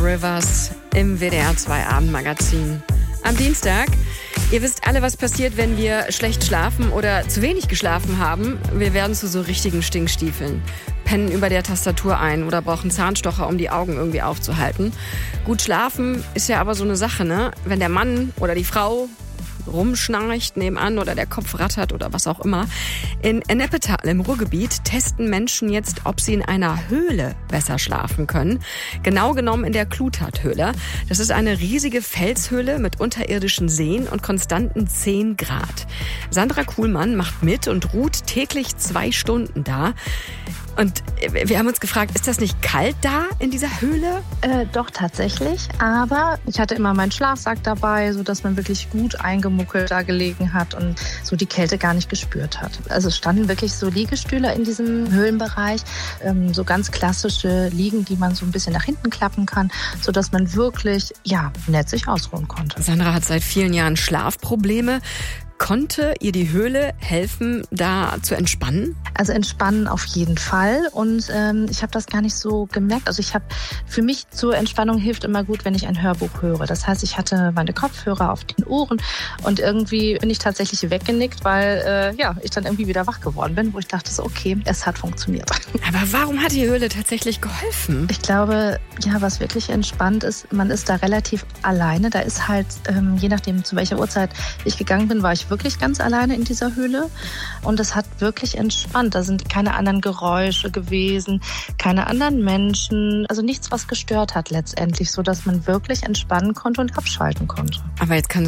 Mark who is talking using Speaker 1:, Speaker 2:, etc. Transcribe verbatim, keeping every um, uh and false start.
Speaker 1: Rivers im W D R zwei Abendmagazin. Am Dienstag. Ihr wisst alle, was passiert, wenn wir schlecht schlafen oder zu wenig geschlafen haben. Wir werden zu so richtigen Stinkstiefeln. Pennen über der Tastatur ein oder brauchen Zahnstocher, um die Augen irgendwie aufzuhalten. Gut schlafen ist ja aber so eine Sache, ne? Wenn der Mann oder die Frau rumschnarcht nebenan oder der Kopf rattert oder was auch immer. In Ennepetal im Ruhrgebiet testen Menschen jetzt, ob sie in einer Höhle besser schlafen können. Genau genommen in der Klutat-Höhle. Das ist eine riesige Felshöhle mit unterirdischen Seen und konstanten zehn Grad. Sandra Kuhlmann macht mit und ruht täglich zwei Stunden da. Und wir haben uns gefragt, ist das nicht kalt da in dieser Höhle?
Speaker 2: Äh, doch, tatsächlich. Aber ich hatte immer meinen Schlafsack dabei, sodass man wirklich gut eingemuckelt da gelegen hat und so die Kälte gar nicht gespürt hat. Also es standen wirklich so Liegestühle in diesem Höhlenbereich, ähm, so ganz klassische Liegen, die man so ein bisschen nach hinten klappen kann, sodass man wirklich, ja, nett sich ausruhen konnte.
Speaker 1: Sandra hat seit vielen Jahren Schlafprobleme. Konnte ihr die Höhle helfen, da zu entspannen?
Speaker 2: Also entspannen auf jeden Fall. Und ähm, ich habe das gar nicht so gemerkt. Also ich habe, für mich zur Entspannung hilft immer gut, wenn ich ein Hörbuch höre. Das heißt, ich hatte meine Kopfhörer auf den Ohren und irgendwie bin ich tatsächlich weggenickt, weil äh, ja, ich dann irgendwie wieder wach geworden bin, wo ich dachte so, okay, es hat funktioniert.
Speaker 1: Aber warum hat die Höhle tatsächlich geholfen?
Speaker 2: Ich glaube, ja, was wirklich entspannt ist, man ist da relativ alleine. Da ist halt, ähm, je nachdem, zu welcher Uhrzeit ich gegangen bin, war ich wirklich ganz alleine in dieser Höhle und es hat wirklich entspannt. Da sind keine anderen Geräusche gewesen, keine anderen Menschen, also nichts, was gestört hat letztendlich, so dass man wirklich entspannen konnte und abschalten konnte.
Speaker 1: Aber jetzt kann